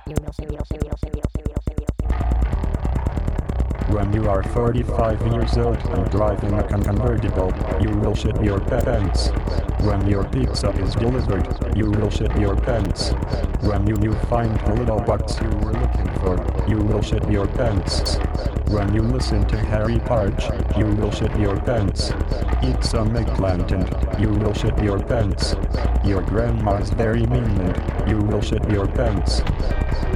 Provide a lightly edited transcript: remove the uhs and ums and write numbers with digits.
When you are 45 years old and driving a convertible, you will shit your pants. When your pizza is delivered, you will shit your pants. When you find the little box you were looking for, you will shit your pants. When you listen to Harry Parch, you will shit your pants. Eat some eggplant and you will shit your pants. Your grandma's very mean and you will shit your pants.